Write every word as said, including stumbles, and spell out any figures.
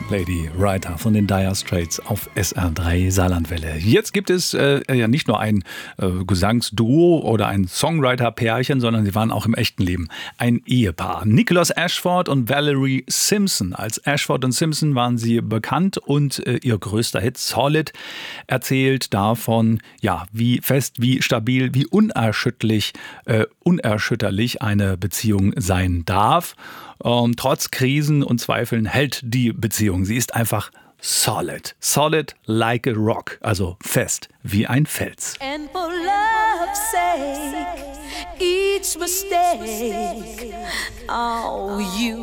Lady Writer von den Dire Straits auf S R drei Saarlandwelle. Jetzt gibt es äh, ja nicht nur ein äh, Gesangsduo oder ein Songwriter-Pärchen, sondern sie waren auch im echten Leben ein Ehepaar. Nicholas Ashford und Valerie Simpson. Als Ashford und Simpson waren sie bekannt und äh, ihr größter Hit Solid erzählt davon, ja, wie fest, wie stabil, wie unerschütterlich, äh, unerschütterlich eine Beziehung sein darf. Ähm, trotz Krisen und Zweifeln hält die Beziehung. Sie ist einfach solid. Solid like a rock. Also fest wie ein Fels. And for love's sake, each mistake, oh, you